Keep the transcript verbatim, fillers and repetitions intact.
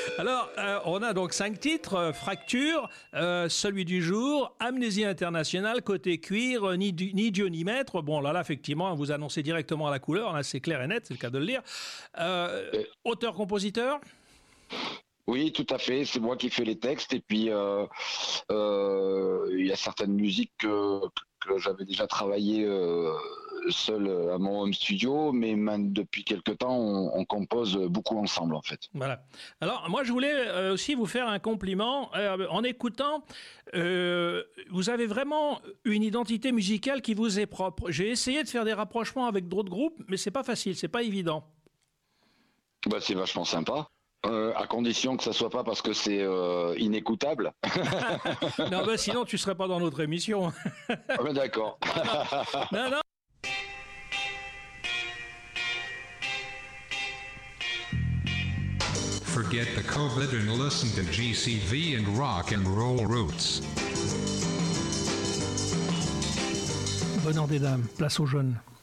Alors, euh, on a donc cinq titres, euh, Fracture, euh, celui du jour, Amnésie internationale, côté cuir, euh, ni, du, ni Dieu ni maître. Bon, là, là, effectivement, vous annoncez directement la couleur, là, c'est clair et net, c'est le cas de le dire. Euh, Euh, auteur-compositeur? Oui, tout à fait. C'est moi qui fais les textes. Et puis, euh, euh, il y a certaines musiques que, que j'avais déjà travaillé euh, seul à mon home studio, mais man- depuis quelque temps, on, on compose beaucoup ensemble, en fait. Voilà. Alors, moi, je voulais euh, aussi vous faire un compliment. Euh, en écoutant, euh, vous avez vraiment une identité musicale qui vous est propre. J'ai essayé de faire des rapprochements avec d'autres groupes, mais c'est pas facile, c'est pas évident. Bah, c'est vachement sympa. Euh, à condition que ça soit pas parce que c'est euh, inécoutable. Non, ben sinon, tu serais pas dans notre émission. Ah ben, d'accord. Non, non. Forget the COVID and listen to G C V and rock and roll roots. Bonheur des dames, place aux jeunes.